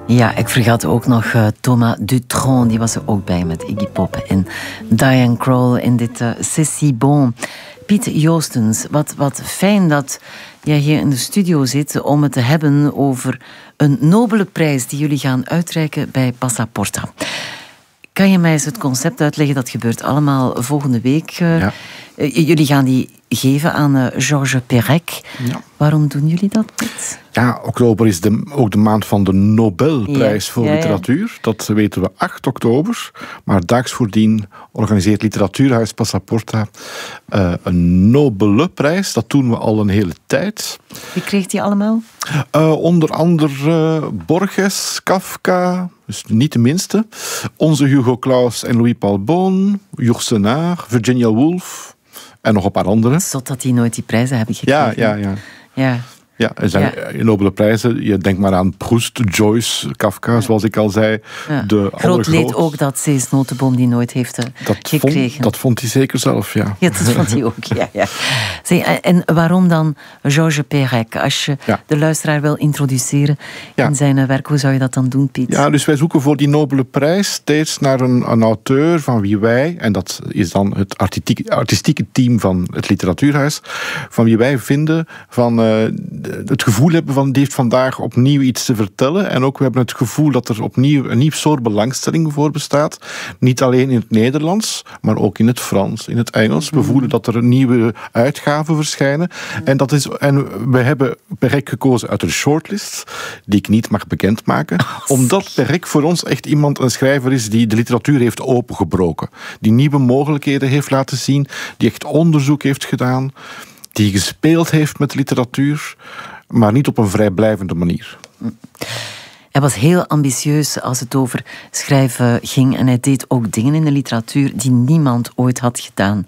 Ja, ik vergat ook nog Thomas Dutronc, die was er ook bij met Iggy Pop en Diane Krall in dit C'est si bon. Piet Joostens, wat fijn dat jij hier in de studio zit om het te hebben over een nobele prijs die jullie gaan uitreiken bij Passaporta. Kan je mij eens het concept uitleggen? Dat gebeurt allemaal volgende week. Ja. Jullie gaan die geven aan Georges Perec. Ja. Waarom doen jullie dat niet? Ja, oktober is ook de maand van de Nobelprijs voor literatuur. Dat weten we 8 oktober. Maar daags voordien organiseert Literatuurhuis Passaporta een Nobele prijs. Dat doen we al een hele tijd. Wie kreeg die allemaal? Onder andere Borges, Kafka, dus niet de minste. Onze Hugo Claus en Louis-Paul Beaune, Yourcenar, Virginia Woolf en nog een paar andere. Zodat die nooit die prijzen hebben gekregen. Ja, er zijn nobele prijzen. Je denkt maar aan Proust, Joyce, Kafka, zoals ik al zei. Ja. Groot leed ook dat Cees Notenboom die nooit heeft gekregen. Dat vond hij zeker zelf, ja. Ja, dat vond hij ook, ja. En waarom dan Georges Perec? Als je de luisteraar wil introduceren in zijn werk, hoe zou je dat dan doen, Piet? Ja, dus wij zoeken voor die nobele prijs steeds naar een auteur van wie wij, en dat is dan het artistieke team van het Literatuurhuis, van wie wij vinden van het gevoel hebben van die heeft vandaag opnieuw iets te vertellen. En ook we hebben het gevoel dat er opnieuw een nieuw soort belangstelling voor bestaat. Niet alleen in het Nederlands, maar ook in het Frans, in het Engels. We voelen dat er nieuwe uitgaven verschijnen. En we hebben Perec gekozen uit een shortlist, die ik niet mag bekendmaken. Omdat Perec voor ons echt een schrijver is die de literatuur heeft opengebroken. Die nieuwe mogelijkheden heeft laten zien. Die echt onderzoek heeft gedaan. Die gespeeld heeft met literatuur, maar niet op een vrijblijvende manier. Hij was heel ambitieus als het over schrijven ging en hij deed ook dingen in de literatuur die niemand ooit had gedaan.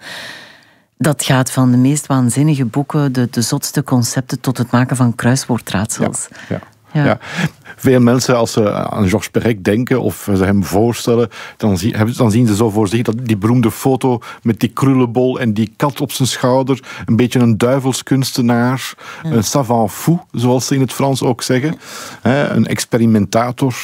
Dat gaat van de meest waanzinnige boeken, de zotste concepten, tot het maken van kruiswoordraadsels. Ja. Veel mensen, als ze aan Georges Perec denken of ze hem voorstellen, dan zien ze zo voor zich dat die beroemde foto met die krullenbol en die kat op zijn schouder, een beetje een duivelskunstenaar, een savant fou, zoals ze in het Frans ook zeggen, een experimentator,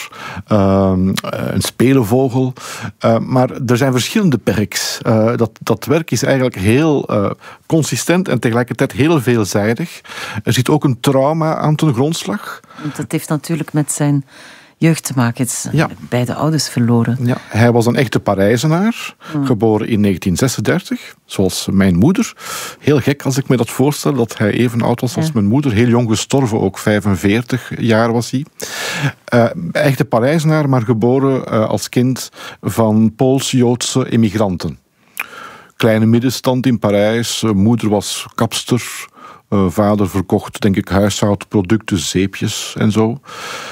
een spelenvogel. Maar er zijn verschillende Perecs. Dat werk is eigenlijk heel consistent en tegelijkertijd heel veelzijdig. Er zit ook een trauma aan ten grondslag. Dat heeft natuurlijk met zijn jeugd te maken. Het is beide ouders verloren. Ja, hij was een echte Parijzenaar, geboren in 1936, zoals mijn moeder. Heel gek als ik me dat voorstel, dat hij even oud was als mijn moeder. Heel jong gestorven, ook 45 jaar was hij. Echte Parijzenaar, maar geboren als kind van Pools-Joodse emigranten. Kleine middenstand in Parijs, moeder was kapster. Vader verkocht, denk ik, huishoudproducten, zeepjes en zo.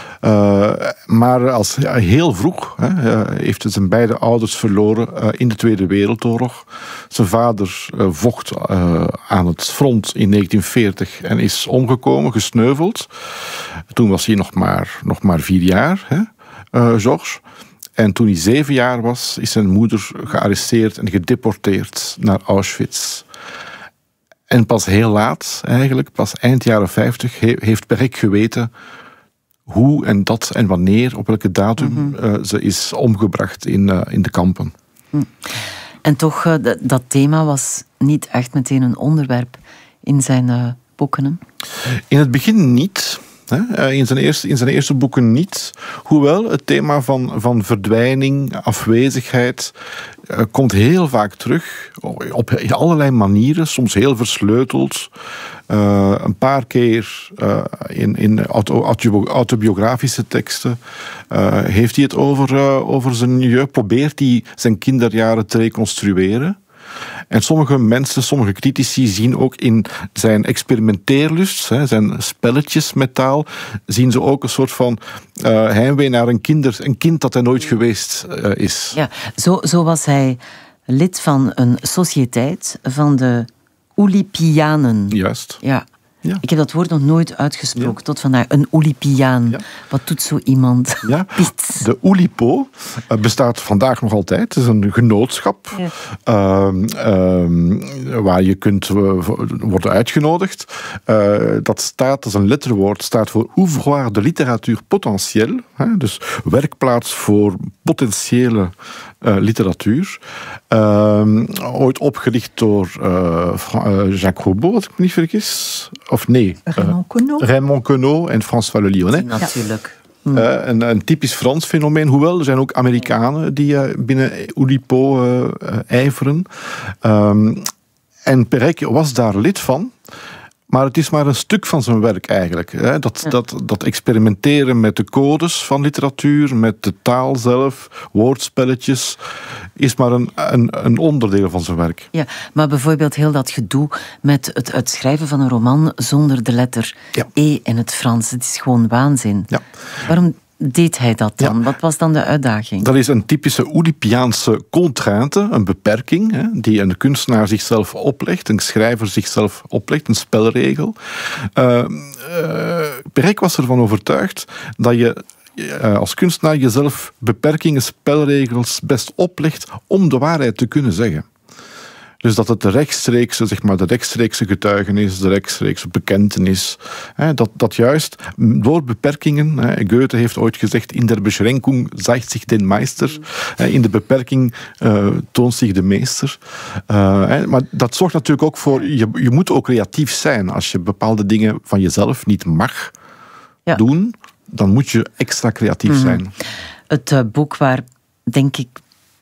Maar heel vroeg heeft hij zijn beide ouders verloren in de Tweede Wereldoorlog. Zijn vader vocht aan het front in 1940 en is omgekomen, gesneuveld. Toen was hij nog maar 4 jaar, Georges. En toen hij 7 jaar was, is zijn moeder gearresteerd en gedeporteerd naar Auschwitz. En pas heel laat, eigenlijk, pas eind jaren 50, heeft Perec geweten hoe en dat en wanneer, op welke datum ze is omgebracht in de kampen. En toch, dat thema was niet echt meteen een onderwerp in zijn boeken, hè? In het begin niet. In zijn eerste boeken niet. Hoewel het thema van verdwijning, afwezigheid, komt heel vaak terug. Op allerlei manieren, soms heel versleuteld. Een paar keer in autobiografische teksten heeft hij het over zijn jeugd. Probeert hij zijn kinderjaren te reconstrueren. En sommige critici zien ook in zijn experimenteerlust, zijn spelletjes met taal, zien ze ook een soort van heimwee naar een kind dat hij nooit geweest is. Ja, zo was hij lid van een sociëteit van de Oulipianen. Juist. Ja. Ja. Ik heb dat woord nog nooit uitgesproken tot vandaag. Een Oulipiaan. Ja. Wat doet zo iemand? Ja. De Oulipo bestaat vandaag nog altijd. Het is een genootschap waar je kunt worden uitgenodigd. Dat is een letterwoord, staat voor Ouvroir de Littérature Potentielle. Dus werkplaats voor potentiële literatuur. Ooit opgericht door Jacques Robot, als ik me niet vergis. Of nee. Raymond Queneau en François Le Lyonnais. Natuurlijk. Een typisch Frans fenomeen, hoewel er zijn ook Amerikanen die binnen Oulipo ijveren. En Perec was daar lid van. Maar het is maar een stuk van zijn werk eigenlijk. Hè. Dat experimenteren met de codes van literatuur, met de taal zelf, woordspelletjes, is maar een onderdeel van zijn werk. Ja, maar bijvoorbeeld heel dat gedoe met het uitschrijven van een roman zonder de letter E in het Frans. Het is gewoon waanzin. Ja. Waarom deed hij dat dan? Ja. Wat was dan de uitdaging? Dat is een typische Oulipiaanse contrainte, een beperking, hè, die een kunstenaar zichzelf oplegt, een schrijver zichzelf oplegt, een spelregel. Perec was ervan overtuigd dat je als kunstenaar jezelf beperkingen, spelregels best oplegt om de waarheid te kunnen zeggen. Dus dat het de rechtstreekse getuigenis, de rechtstreekse bekentenis, dat juist door beperkingen, Goethe heeft ooit gezegd, in der Beschränkung zeigt sich den Meister, in de beperking toont zich de meester. Maar dat zorgt natuurlijk ook voor, je moet ook creatief zijn. Als je bepaalde dingen van jezelf niet mag doen, dan moet je extra creatief zijn. Het boek waar, denk ik,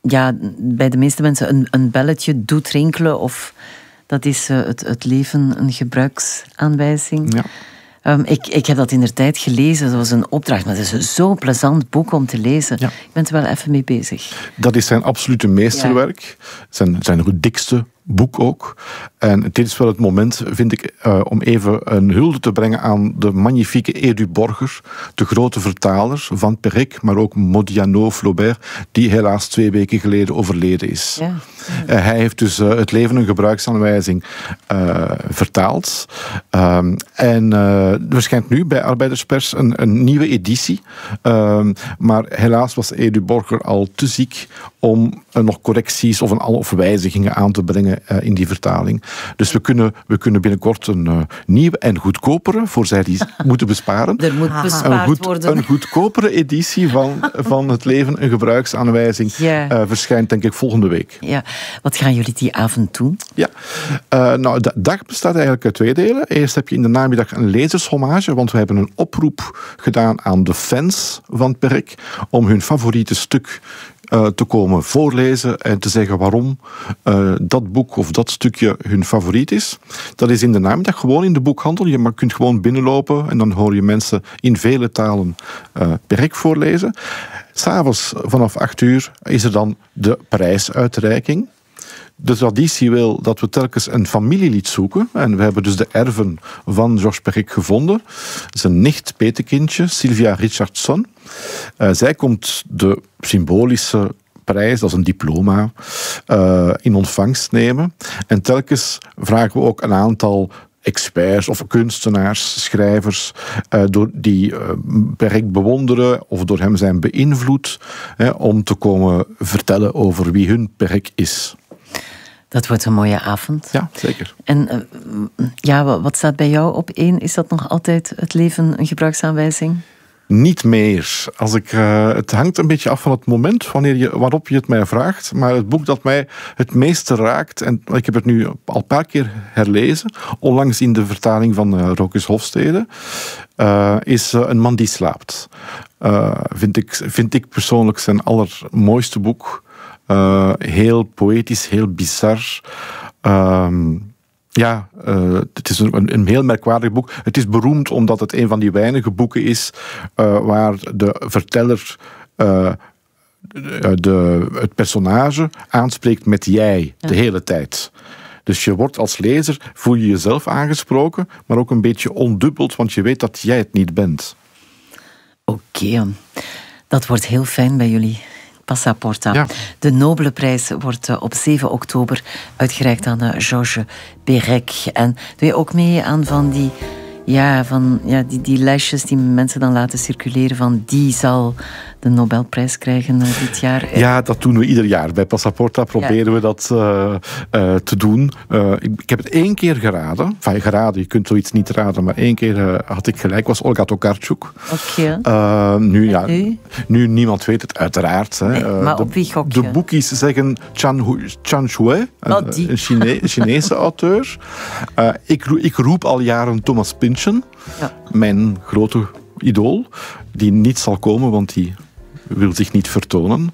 bij de meeste mensen een belletje doet rinkelen, of dat is het leven een gebruiksaanwijzing. Ja. Ik heb dat indertijd gelezen, dat was een opdracht, maar het is zo'n plezant boek om te lezen. Ja. Ik ben er wel even mee bezig. Dat is zijn absolute meesterwerk, zijn dikste boek ook. En dit is wel het moment, vind ik, om even een hulde te brengen aan de magnifieke Edu Borger, de grote vertaler van Perec, maar ook Modiano Flaubert, die helaas 2 weken geleden overleden is. Ja. Hij heeft dus het leven een gebruiksaanwijzing vertaald. En er verschijnt nu bij Arbeiderspers een nieuwe editie. Maar helaas was Edu Borger al te ziek om nog correcties of wijzigingen aan te brengen in die vertaling. Dus we kunnen binnenkort een nieuwe en goedkopere, voor zij die moeten besparen. Er moet bespaard worden. Een goedkopere editie van Het leven een gebruiksaanwijzing verschijnt, denk ik, volgende week. Ja. Wat gaan jullie die avond doen? Ja, de dag bestaat eigenlijk uit 2 delen. Eerst heb je in de namiddag een lezershommage, want we hebben een oproep gedaan aan de fans van Perec om hun favoriete stuk te komen voorlezen en te zeggen waarom dat boek of dat stukje hun favoriet is. Dat is in de namiddag gewoon in de boekhandel. Je kunt gewoon binnenlopen en dan hoor je mensen in vele talen Perec voorlezen. 'S Avonds vanaf 8 uur is er dan de prijsuitreiking. De traditie wil dat we telkens een familielied zoeken. En we hebben dus de erven van Georges Perec gevonden. Zijn nicht, petekindje, Sylvia Richardson. Zij komt de symbolische prijs, dat is een diploma, in ontvangst nemen. En telkens vragen we ook een aantal experts of kunstenaars, schrijvers, die Perec bewonderen of door hem zijn beïnvloed, om te komen vertellen over wie hun Perec is. Dat wordt een mooie avond. Ja, zeker. En wat staat bij jou op 1? Is dat nog altijd Het leven een gebruiksaanwijzing? Niet meer. Het hangt een beetje af van het moment waarop je het mij vraagt. Maar het boek dat mij het meeste raakt, en ik heb het nu al een paar keer herlezen, onlangs in de vertaling van Rokus Hofstede, is Een man die slaapt. Vind ik persoonlijk zijn allermooiste boek. Heel poëtisch, heel bizar. Het is een heel merkwaardig boek. Het is beroemd omdat het een van die weinige boeken is waar de verteller het personage aanspreekt met jij de hele tijd. Dus je wordt als lezer, voel je jezelf aangesproken, maar ook een beetje ondubbeld, want je weet dat jij het niet bent. Oké. Dat wordt heel fijn bij jullie. Passaporta. Ja. De Nobelenprijs wordt op 7 oktober uitgereikt aan Georges Perec. En doe je ook mee aan van die lijstjes die mensen dan laten circuleren van die zal de Nobelprijs krijgen dit jaar? Ja, dat doen we ieder jaar. Bij Passaporta proberen we dat te doen. Ik heb het 1 keer geraden. Enfin, geraden, je kunt zoiets niet raden, maar 1 keer had ik gelijk. Was Olga Tokarczuk. Oké. Nu, niemand weet het, uiteraard. Hè. Nee, maar op wie gok je? De boekies zeggen Chan Hui, een Chinese auteur. Ik roep al jaren Thomas Pynchon, mijn grote idool, die niet zal komen, want die wil zich niet vertonen.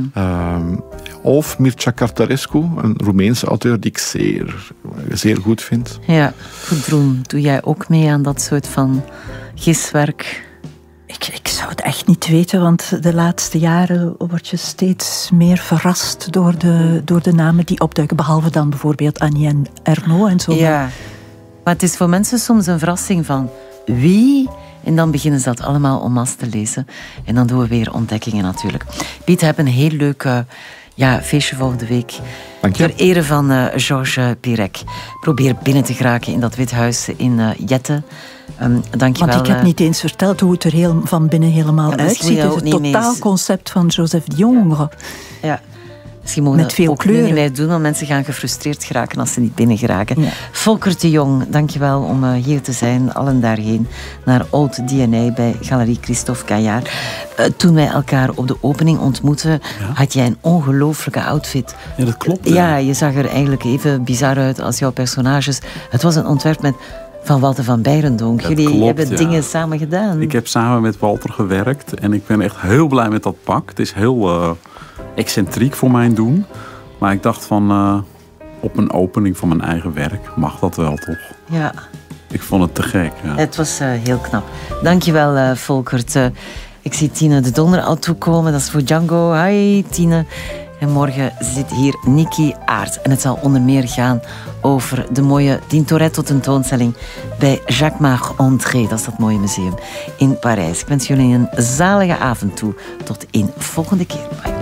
Of Mircea Cărtărescu, een Roemeense auteur die ik zeer goed vind. Ja, Gudrun, doe jij ook mee aan dat soort van giswerk? Ik zou het echt niet weten, want de laatste jaren word je steeds meer verrast door de namen die opduiken, behalve dan bijvoorbeeld Annie en Ernaux en zo. Ja, maar het is voor mensen soms een verrassing van wie... En dan beginnen ze dat allemaal en masse te lezen. En dan doen we weer ontdekkingen natuurlijk. Piet, heb een heel leuk feestje volgende week. Dank je. Ter ere van Georges Perec. Probeer binnen te geraken in dat Withuis in Jette. Dank je wel. Want ik heb niet eens verteld hoe het er van binnen helemaal uitziet. Het is het totaalconcept van Joseph de Jongre. Ja. Misschien mogen met veel kleuren. Niet meer doen, want mensen gaan gefrustreerd geraken als ze niet binnen geraken. Ja. Volker de Jong, dankjewel om hier te zijn. Allen daarheen naar Old DNA bij Galerie Christophe Caillard. Toen wij elkaar op de opening ontmoetten, had jij een ongelooflijke outfit. Ja, dat klopt. Ja, je zag er eigenlijk even bizar uit als jouw personages. Het was een ontwerp van Walter van Beirendonck. Jullie hebben dingen samen gedaan. Ik heb samen met Walter gewerkt en ik ben echt heel blij met dat pak. Het is heel... excentriek voor mijn doen. Maar ik dacht van... op een opening van mijn eigen werk mag dat wel, toch? Ja. Ik vond het te gek. Ja. Het was heel knap. Dankjewel, Volkert. Ik zie Tine de Donner al toekomen. Dat is voor Django. Hi, Tine. En morgen zit hier Nicky Aert. En het zal onder meer gaan over de mooie Tintoretto-tentoonstelling bij Jacques-Marc André. Dat is dat mooie museum in Parijs. Ik wens jullie een zalige avond toe. Tot een volgende keer. Bye.